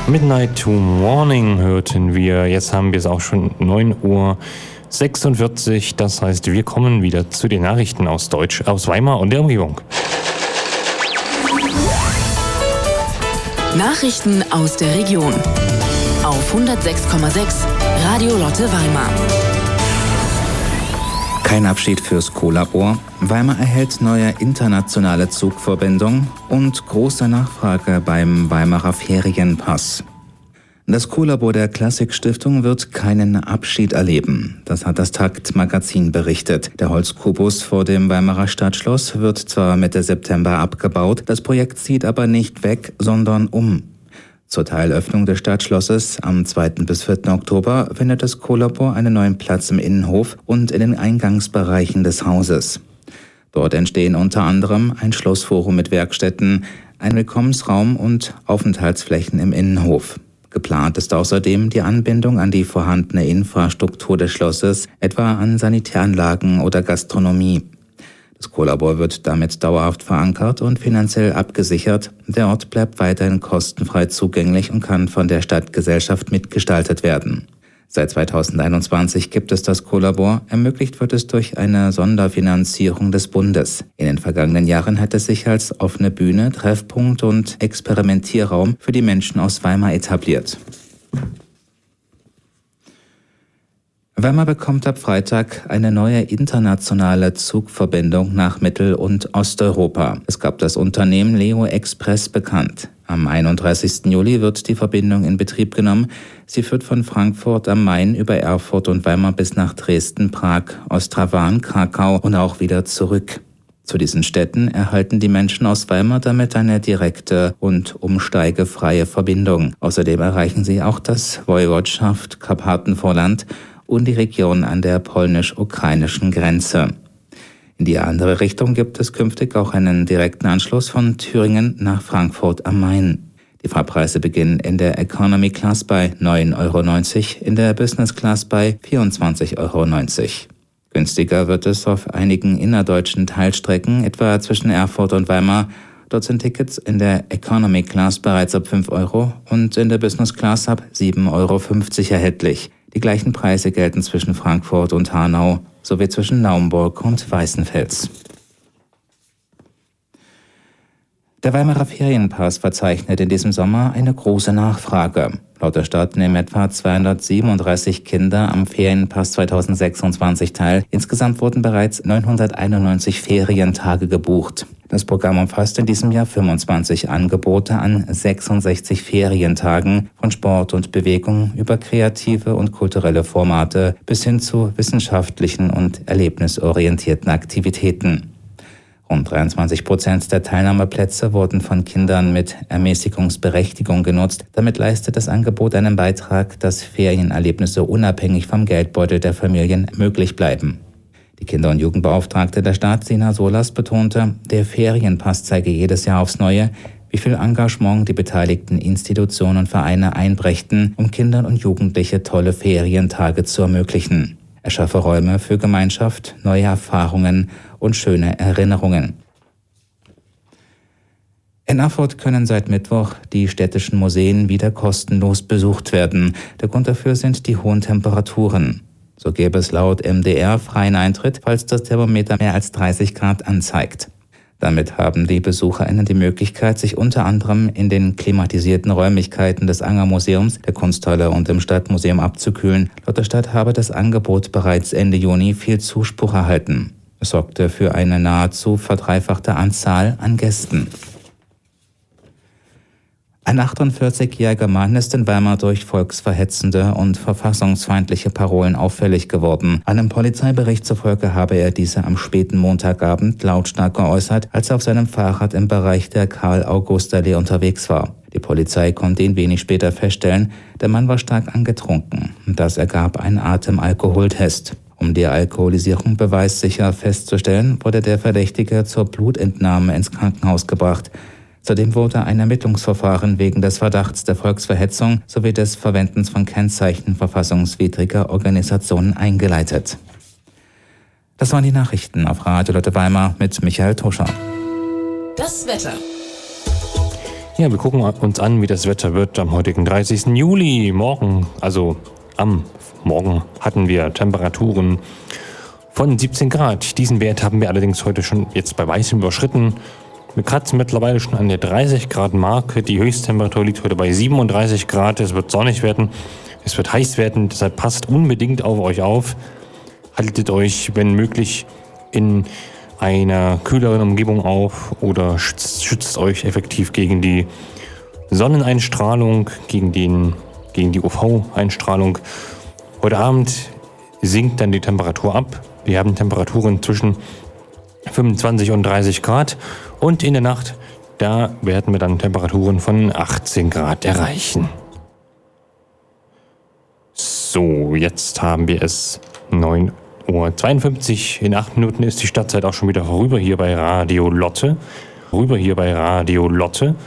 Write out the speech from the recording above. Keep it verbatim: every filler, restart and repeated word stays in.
Midnight to Morning hörten wir. Jetzt haben wir es auch schon neun Uhr sechsundvierzig. Das heißt, wir kommen wieder zu den Nachrichten aus Deutsch, aus Weimar und der Umgebung. Nachrichten aus der Region. Auf hundertsechs Komma sechs Radio Lotte Weimar. Kein Abschied fürs Co-Labor. Weimar erhält neue internationale Zugverbindung und große Nachfrage beim Weimarer Ferienpass. Das Co-Labor der Klassik-Stiftung wird keinen Abschied erleben. Das hat das Takt-Magazin berichtet. Der Holzkubus vor dem Weimarer Stadtschloss wird zwar Mitte September abgebaut, das Projekt zieht aber nicht weg, sondern um. Zur Teilöffnung des Stadtschlosses am zweiten bis vierten Oktober findet das Co-Labor einen neuen Platz im Innenhof und in den Eingangsbereichen des Hauses. Dort entstehen unter anderem ein Schlossforum mit Werkstätten, ein Willkommensraum und Aufenthaltsflächen im Innenhof. Geplant ist außerdem die Anbindung an die vorhandene Infrastruktur des Schlosses, etwa an Sanitäranlagen oder Gastronomie. Das Co-Labor wird damit dauerhaft verankert und finanziell abgesichert. Der Ort bleibt weiterhin kostenfrei zugänglich und kann von der Stadtgesellschaft mitgestaltet werden. Seit zweitausendeinundzwanzig gibt es das Co-Labor. Ermöglicht wird es durch eine Sonderfinanzierung des Bundes. In den vergangenen Jahren hat es sich als offene Bühne, Treffpunkt und Experimentierraum für die Menschen aus Weimar etabliert. Weimar bekommt ab Freitag eine neue internationale Zugverbindung nach Mittel- und Osteuropa. Es gab das Unternehmen Leo Express bekannt. Am einunddreißigsten Juli wird die Verbindung in Betrieb genommen. Sie führt von Frankfurt am Main über Erfurt und Weimar bis nach Dresden, Prag, Ostrawan, Krakau und auch wieder zurück. Zu diesen Städten erhalten die Menschen aus Weimar damit eine direkte und umsteigefreie Verbindung. Außerdem erreichen sie auch das Woiwodschaft Karpatenvorland und die Region an der polnisch-ukrainischen Grenze. In die andere Richtung gibt es künftig auch einen direkten Anschluss von Thüringen nach Frankfurt am Main. Die Fahrpreise beginnen in der Economy Class bei neun Euro neunzig, in der Business Class bei vierundzwanzig Euro neunzig. Günstiger wird es auf einigen innerdeutschen Teilstrecken, etwa zwischen Erfurt und Weimar. Dort sind Tickets in der Economy Class bereits ab fünf Euro und in der Business Class ab sieben Euro fünfzig erhältlich. Die gleichen Preise gelten zwischen Frankfurt und Hanau sowie zwischen Naumburg und Weißenfels. Der Weimarer Ferienpass verzeichnet in diesem Sommer eine große Nachfrage. Laut der Stadt nehmen etwa zweihundertsiebenunddreißig Kinder am Ferienpass zweitausendsechsundzwanzig teil. Insgesamt wurden bereits neunhunderteinundneunzig Ferientage gebucht. Das Programm umfasst in diesem Jahr fünfundzwanzig Angebote an sechsundsechzig Ferientagen, von Sport und Bewegung über kreative und kulturelle Formate bis hin zu wissenschaftlichen und erlebnisorientierten Aktivitäten. Rund dreiundzwanzig Prozent der Teilnahmeplätze wurden von Kindern mit Ermäßigungsberechtigung genutzt. Damit leistet das Angebot einen Beitrag, dass Ferienerlebnisse unabhängig vom Geldbeutel der Familien möglich bleiben. Die Kinder- und Jugendbeauftragte der Stadt, Sina Solas, betonte, der Ferienpass zeige jedes Jahr aufs Neue, wie viel Engagement die beteiligten Institutionen und Vereine einbrächten, um Kindern und Jugendliche tolle Ferientage zu ermöglichen. Er schaffe Räume für Gemeinschaft, neue Erfahrungen und schöne Erinnerungen. In Erfurt können seit Mittwoch die städtischen Museen wieder kostenlos besucht werden. Der Grund dafür sind die hohen Temperaturen. So gäbe es laut M D R freien Eintritt, falls das Thermometer mehr als dreißig Grad anzeigt. Damit haben die BesucherInnen die Möglichkeit, sich unter anderem in den klimatisierten Räumlichkeiten des Anger-Museums, der Kunsthalle und im Stadtmuseum abzukühlen. Laut der Stadt habe das Angebot bereits Ende Juni viel Zuspruch erhalten. Es sorgte für eine nahezu verdreifachte Anzahl an Gästen. Ein achtundvierzigjähriger Mann ist in Weimar durch volksverhetzende und verfassungsfeindliche Parolen auffällig geworden. Einem Polizeibericht zufolge habe er diese am späten Montagabend lautstark geäußert, als er auf seinem Fahrrad im Bereich der Karl-August-Allee unterwegs war. Die Polizei konnte ihn wenig später feststellen. Der Mann war stark angetrunken. Das ergab einen Atemalkoholtest. Um die Alkoholisierung beweissicher festzustellen, wurde der Verdächtige zur Blutentnahme ins Krankenhaus gebracht. Zudem wurde ein Ermittlungsverfahren wegen des Verdachts der Volksverhetzung sowie des Verwendens von Kennzeichen verfassungswidriger Organisationen eingeleitet. Das waren die Nachrichten auf Radio Lotte Weimar mit Michael Toscher. Das Wetter. Ja, wir gucken uns an, wie das Wetter wird am heutigen dreißigsten Juli. Morgen, also am Morgen hatten wir Temperaturen von siebzehn Grad. Diesen Wert haben wir allerdings heute schon jetzt bei weitem überschritten. Wir kratzen mittlerweile schon an der dreißig Grad Marke. Die Höchsttemperatur liegt heute bei siebenunddreißig Grad. Es wird sonnig werden, es wird heiß werden. Deshalb passt unbedingt auf euch auf. Haltet euch, wenn möglich, in einer kühleren Umgebung auf oder schützt, schützt euch effektiv gegen die Sonneneinstrahlung, gegen, den, gegen die U V-Einstrahlung. Heute Abend sinkt dann die Temperatur ab. Wir haben Temperaturen zwischen fünfundzwanzig und dreißig Grad und in der Nacht, da werden wir dann Temperaturen von achtzehn Grad erreichen. So, jetzt haben wir es neun Uhr zweiundfünfzig. In acht Minuten ist die Stadtzeit auch schon wieder vorüber hier bei Radio Lotte. Rüber hier bei Radio Lotte.